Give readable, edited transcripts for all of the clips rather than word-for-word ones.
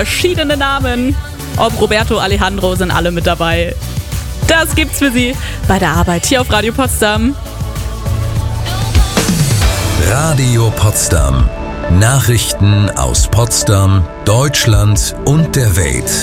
Verschiedene Namen. Ob Roberto, Alejandro, sind alle mit dabei. Das gibt's für Sie bei der Arbeit hier auf Radio Potsdam. Radio Potsdam. Nachrichten aus Potsdam, Deutschland und der Welt.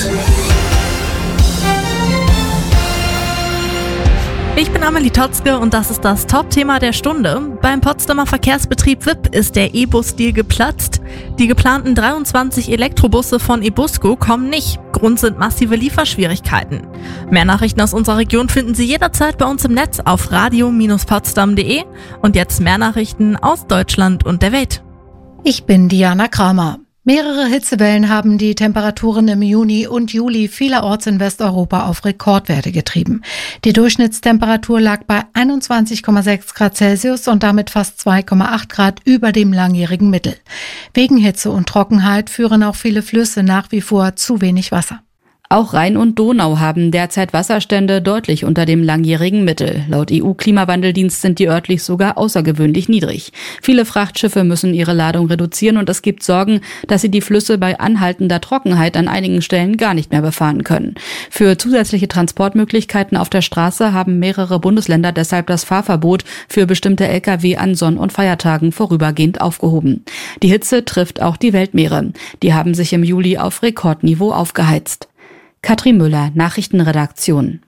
Ich bin Amelie Totzke und das ist das Top-Thema der Stunde. Beim Potsdamer Verkehrsbetrieb WIP ist der E-Bus-Deal geplatzt. Die geplanten 23 Elektrobusse von eBusco kommen nicht. Grund sind massive Lieferschwierigkeiten. Mehr Nachrichten aus unserer Region finden Sie jederzeit bei uns im Netz auf radio-potsdam.de. Und jetzt mehr Nachrichten aus Deutschland und der Welt. Ich bin Diana Kramer. Mehrere Hitzewellen haben die Temperaturen im Juni und Juli vielerorts in Westeuropa auf Rekordwerte getrieben. Die Durchschnittstemperatur lag bei 21,6 Grad Celsius und damit fast 2,8 Grad über dem langjährigen Mittel. Wegen Hitze und Trockenheit führen auch viele Flüsse nach wie vor zu wenig Wasser. Auch Rhein und Donau haben derzeit Wasserstände deutlich unter dem langjährigen Mittel. Laut EU-Klimawandeldienst sind die örtlich sogar außergewöhnlich niedrig. Viele Frachtschiffe müssen ihre Ladung reduzieren und es gibt Sorgen, dass sie die Flüsse bei anhaltender Trockenheit an einigen Stellen gar nicht mehr befahren können. Für zusätzliche Transportmöglichkeiten auf der Straße haben mehrere Bundesländer deshalb das Fahrverbot für bestimmte Lkw an Sonn- und Feiertagen vorübergehend aufgehoben. Die Hitze trifft auch die Weltmeere. Die haben sich im Juli auf Rekordniveau aufgeheizt. Katrin Müller, Nachrichtenredaktion.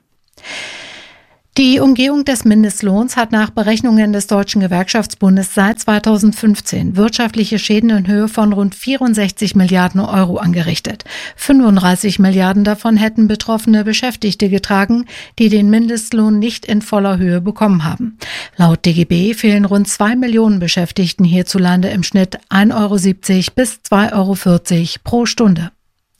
Die Umgehung des Mindestlohns hat nach Berechnungen des Deutschen Gewerkschaftsbundes seit 2015 wirtschaftliche Schäden in Höhe von rund 64 Milliarden Euro angerichtet. 35 Milliarden davon hätten betroffene Beschäftigte getragen, die den Mindestlohn nicht in voller Höhe bekommen haben. Laut DGB fehlen rund 2 Millionen Beschäftigten hierzulande im Schnitt 1,70 Euro bis 2,40 Euro pro Stunde.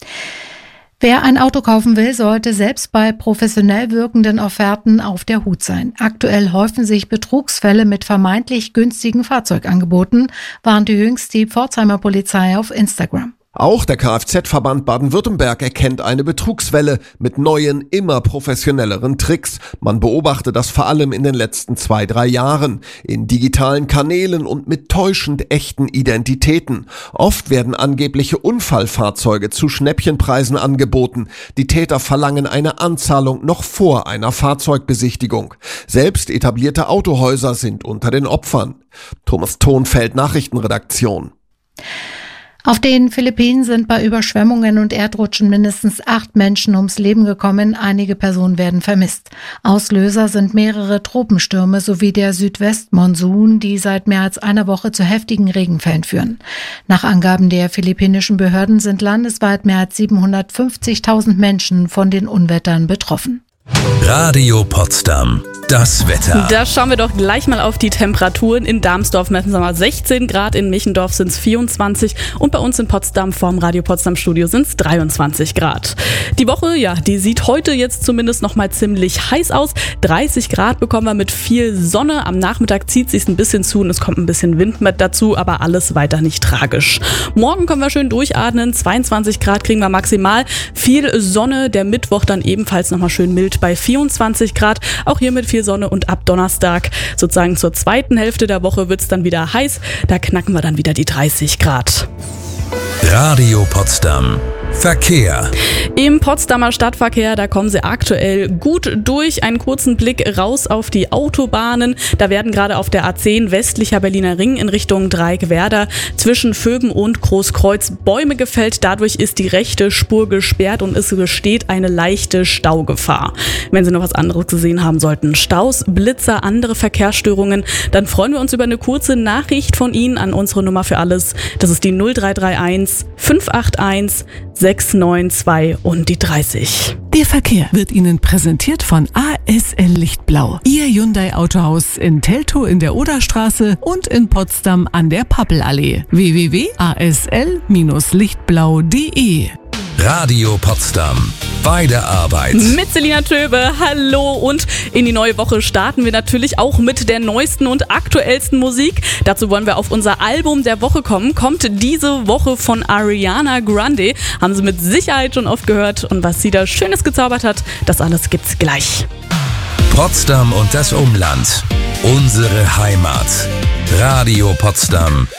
Wer ein Auto kaufen will, sollte selbst bei professionell wirkenden Offerten auf der Hut sein. Aktuell häufen sich Betrugsfälle mit vermeintlich günstigen Fahrzeugangeboten, warnte jüngst die Pforzheimer Polizei auf Instagram. Auch der Kfz-Verband Baden-Württemberg erkennt eine Betrugswelle mit neuen, immer professionelleren Tricks. Man beobachte das vor allem in den letzten 2-3 Jahren. In digitalen Kanälen und mit täuschend echten Identitäten. Oft werden angebliche Unfallfahrzeuge zu Schnäppchenpreisen angeboten. Die Täter verlangen eine Anzahlung noch vor einer Fahrzeugbesichtigung. Selbst etablierte Autohäuser sind unter den Opfern. Thomas Thonfeld, Nachrichtenredaktion. Auf den Philippinen sind bei Überschwemmungen und Erdrutschen mindestens 8 Menschen ums Leben gekommen. Einige Personen werden vermisst. Auslöser sind mehrere Tropenstürme sowie der Südwestmonsun, die seit mehr als einer Woche zu heftigen Regenfällen führen. Nach Angaben der philippinischen Behörden sind landesweit mehr als 750.000 Menschen von den Unwettern betroffen. Radio Potsdam. Das Wetter. Da schauen wir doch gleich mal auf die Temperaturen. In Darmsdorf messen wir mal 16 Grad, in Michendorf sind es 24 und bei uns in Potsdam vorm Radio Potsdam Studio sind es 23 Grad. Die Woche, ja, die sieht heute jetzt zumindest noch mal ziemlich heiß aus. 30 Grad bekommen wir mit viel Sonne. Am Nachmittag zieht es sich ein bisschen zu und es kommt ein bisschen Wind mit dazu, aber alles weiter nicht tragisch. Morgen können wir schön durchatmen. 22 Grad kriegen wir maximal. Viel Sonne. Der Mittwoch dann ebenfalls noch mal schön mild bei 24 Grad. Auch hier mit viel Sonne und ab Donnerstag, sozusagen zur zweiten Hälfte der Woche, wird es dann wieder heiß. Da knacken wir dann wieder die 30 Grad. Radio Potsdam. Verkehr. Im Potsdamer Stadtverkehr, da kommen Sie aktuell gut durch. Einen kurzen Blick raus auf die Autobahnen. Da werden gerade auf der A10 westlicher Berliner Ring in Richtung Dreieckwerder zwischen Vöben und Großkreuz Bäume gefällt. Dadurch ist die rechte Spur gesperrt und es besteht eine leichte Staugefahr. Wenn Sie noch was anderes gesehen haben sollten, Staus, Blitzer, andere Verkehrsstörungen, dann freuen wir uns über eine kurze Nachricht von Ihnen an unsere Nummer für alles. Das ist die 0331 581 692 und die 30. Der Verkehr wird Ihnen präsentiert von ASL Lichtblau. Ihr Hyundai Autohaus in Teltow in der Oderstraße und in Potsdam an der Pappelallee. www.asl-lichtblau.de. Radio Potsdam. Bei der Arbeit. Mit Selina Töbe, hallo, und in die neue Woche starten wir natürlich auch mit der neuesten und aktuellsten Musik. Dazu wollen wir auf unser Album der Woche kommen. Kommt diese Woche von Ariana Grande. Haben Sie mit Sicherheit schon oft gehört, und was sie da Schönes gezaubert hat, das alles gibt's gleich. Potsdam und das Umland. Unsere Heimat. Radio Potsdam.